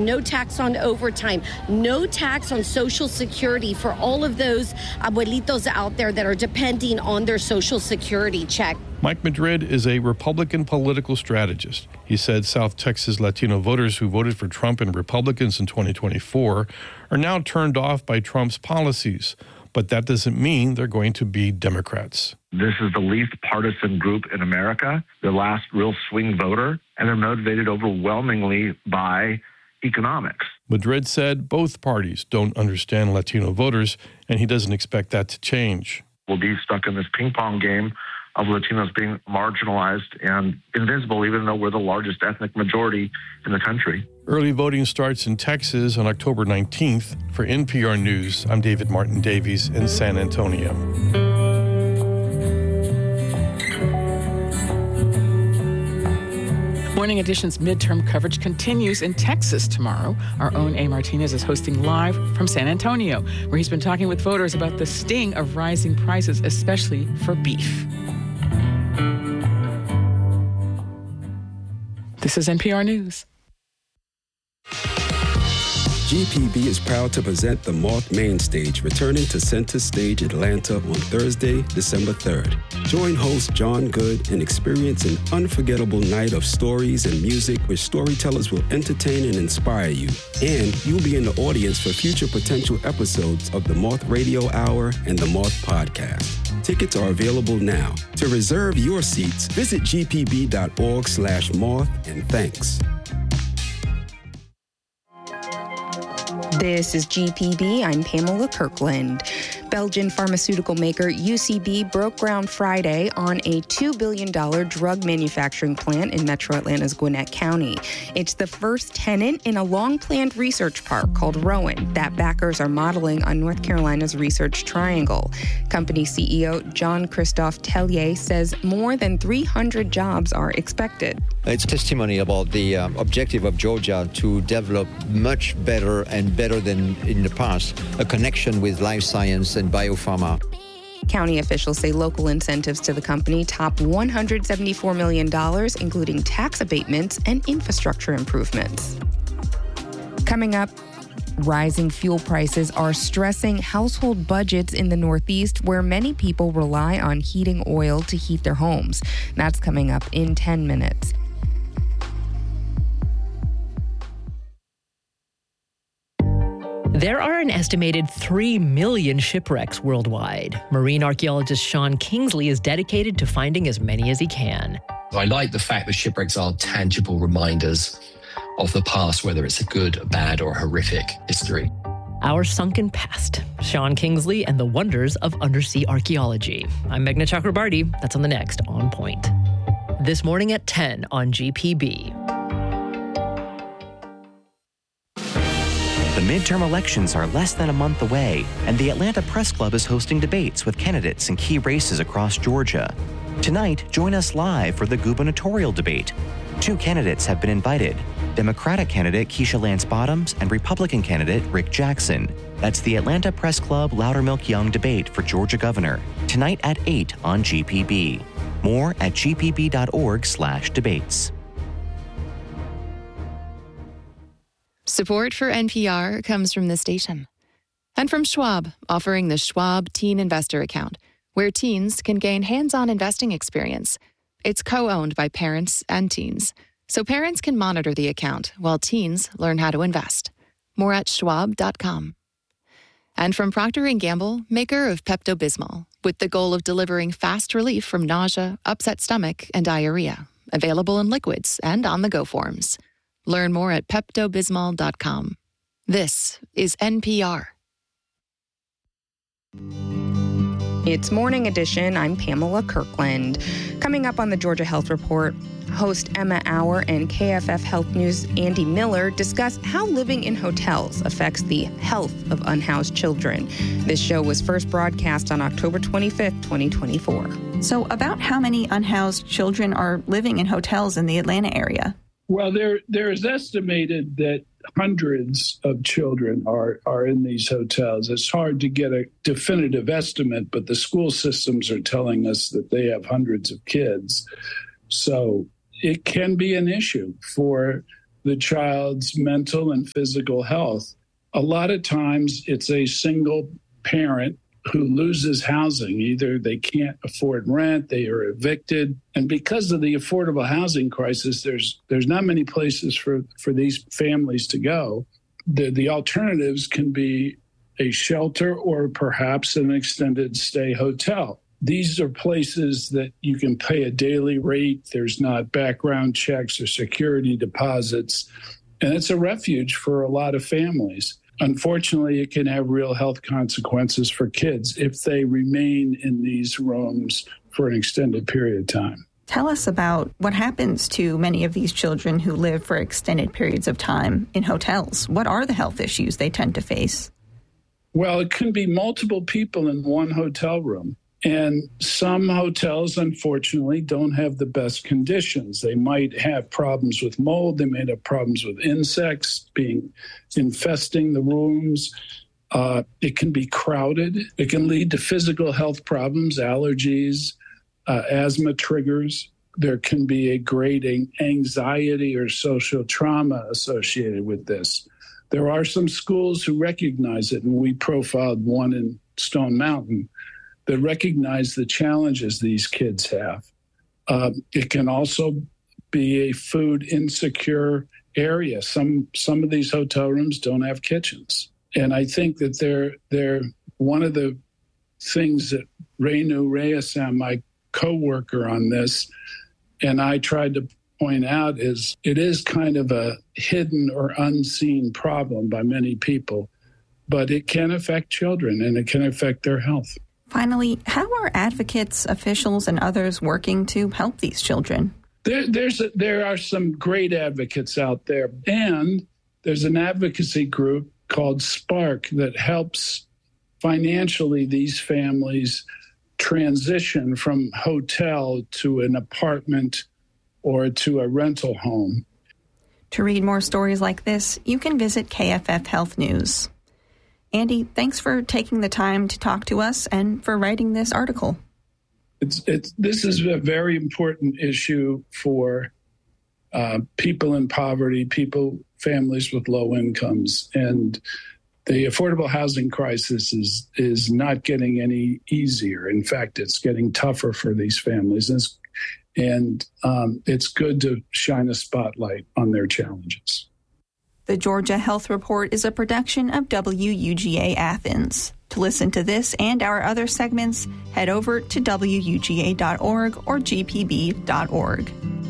no tax on overtime, no tax on Social Security for all of those abuelitos out there that are depending on their Social Security check. Mike Madrid is a Republican political strategist. He said South Texas Latino voters who voted for Trump and Republicans in 2024 are now turned off by Trump's policies. But that doesn't mean they're going to be Democrats. This is the least partisan group in America, the last real swing voter, and they're motivated overwhelmingly by economics. Madrid said both parties don't understand Latino voters, and he doesn't expect that to change. We'll be stuck in this ping pong game of Latinos being marginalized and invisible, even though we're the largest ethnic majority in the country. Early voting starts in Texas on October 19th. For NPR News, I'm David Martin Davies in San Antonio. Morning Edition's midterm coverage continues in Texas tomorrow. Our own A. Martinez is hosting live from San Antonio, where he's been talking with voters about the sting of rising prices, especially for beef. This is NPR News. GPB is proud to present the Moth Main Stage, returning to Center Stage Atlanta on Thursday, December 3rd. Join host John Good and experience an unforgettable night of stories and music where storytellers will entertain and inspire you. And you'll be in the audience for future potential episodes of the Moth Radio Hour and the Moth Podcast. Tickets are available now. To reserve your seats, visit gpb.org/moth, and thanks. This is GPB. I'm Pamela Kirkland. Belgian pharmaceutical maker UCB broke ground Friday on a $2 billion drug manufacturing plant in Metro Atlanta's Gwinnett County. It's the first tenant in a long-planned research park called Rowan that backers are modeling on North Carolina's Research Triangle. Company CEO Jean-Christophe Tellier says more than 300 jobs are expected. It's testimony about the objective of Georgia to develop much better and better than in the past, a connection with life science and biopharma. County officials say local incentives to the company top $174 million, including tax abatements and infrastructure improvements. Coming up, rising fuel prices are stressing household budgets in the Northeast, where many people rely on heating oil to heat their homes. That's coming up in 10 minutes. There are an estimated 3 million shipwrecks worldwide. Marine archaeologist Sean Kingsley is dedicated to finding as many as he can. I like the fact that shipwrecks are tangible reminders of the past, whether it's a good, a bad, or horrific history. Our sunken past. Sean Kingsley and the wonders of undersea archaeology. I'm Meghna Chakrabarti. That's on the next On Point. This morning at 10 on GPB. The midterm elections are less than a month away, and the Atlanta Press Club is hosting debates with candidates in key races across Georgia. Tonight, join us live for the gubernatorial debate. 2 candidates have been invited, Democratic candidate Keisha Lance Bottoms and Republican candidate Rick Jackson. That's the Atlanta Press Club Loudermilk Young debate for Georgia governor, tonight at 8 on GPB. More at gpb.org/debates. Support for NPR comes from this station and from Schwab, offering the Schwab Teen Investor Account, where teens can gain hands-on investing experience. It's co-owned by parents and teens, so parents can monitor the account while teens learn how to invest. More at schwab.com. And from Procter & Gamble, maker of Pepto-Bismol, with the goal of delivering fast relief from nausea, upset stomach, and diarrhea. Available in liquids and on-the-go forms. Learn more at peptobismol.com. This is NPR. It's Morning Edition. I'm Pamela Kirkland. Coming up on the Georgia Health Report, host Emma Auer and KFF Health News' Andy Miller discuss how living in hotels affects the health of unhoused children. This show was first broadcast on October 25th, 2024. So about how many unhoused children are living in hotels in the Atlanta area? Well, there is estimated that hundreds of children are in these hotels. It's hard to get a definitive estimate, but the school systems are telling us that they have hundreds of kids. So it can be an issue for the child's mental and physical health. A lot of times it's a single parent who loses housing. Either they can't afford rent, they are evicted. And because of the affordable housing crisis, there's not many places for these families to go. The alternatives can be a shelter or perhaps an extended stay hotel. These are places that you can pay a daily rate. There's not background checks or security deposits. And it's a refuge for a lot of families. Unfortunately, it can have real health consequences for kids if they remain in these rooms for an extended period of time. Tell us about what happens to many of these children who live for extended periods of time in hotels. What are the health issues they tend to face? Well, it can be multiple people in one hotel room. And some hotels, unfortunately, don't have the best conditions. They might have problems with mold. They might have problems with insects infesting the rooms. It can be crowded. It can lead to physical health problems, allergies, asthma triggers. There can be a great anxiety or social trauma associated with this. There are some schools who recognize it, and we profiled one in Stone Mountain that recognize the challenges these kids have. It can also be a food insecure area. Some of these hotel rooms don't have kitchens. And I think that they're one of the things that Renu Reyesam, my co-worker on this, and I tried to point out is it is kind of a hidden or unseen problem by many people, but it can affect children and it can affect their health. Finally, how are advocates, officials, and others working to help these children? There are some great advocates out there, and there's an advocacy group called Spark that helps financially these families transition from hotel to an apartment or to a rental home. To read more stories like this, you can visit KFF Health News. Andy, thanks for taking the time to talk to us and for writing this article. This is a very important issue for people in poverty, families with low incomes. And the affordable housing crisis is not getting any easier. In fact, it's getting tougher for these families. And it's good to shine a spotlight on their challenges. The Georgia Health Report is a production of WUGA Athens. To listen to this and our other segments, head over to WUGA.org or GPB.org.